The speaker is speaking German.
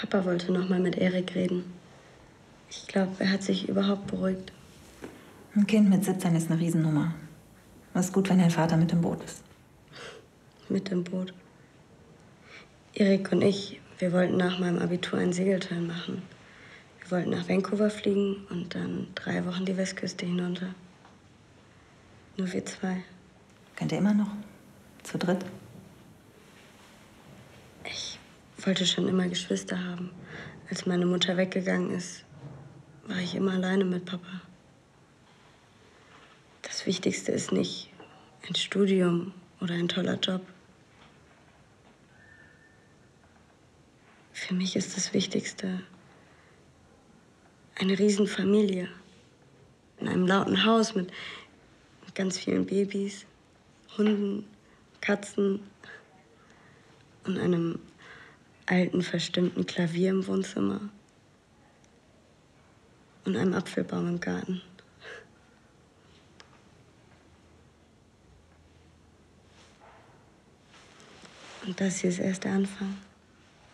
Papa wollte noch mal mit Erik reden. Ich glaube, er hat sich überhaupt beruhigt. Ein Kind mit 17 ist eine Riesennummer. Es ist gut, wenn dein Vater mit im Boot ist. Mit im Boot. Erik und ich, wir wollten nach meinem Abitur einen Segelschein machen. Wir wollten nach Vancouver fliegen und dann 3 Wochen die Westküste hinunter. Nur wir 2. Könnt ihr immer noch? Zu dritt? Ich wollte schon immer Geschwister haben. Als meine Mutter weggegangen ist, war ich immer alleine mit Papa. Das Wichtigste ist nicht ein Studium oder ein toller Job. Für mich ist das Wichtigste eine Riesenfamilie. In einem lauten Haus mit ganz vielen Babys, Hunden, Katzen und einem alten, verstimmten Klavier im Wohnzimmer und einem Apfelbaum im Garten. Und das hier ist erst der Anfang.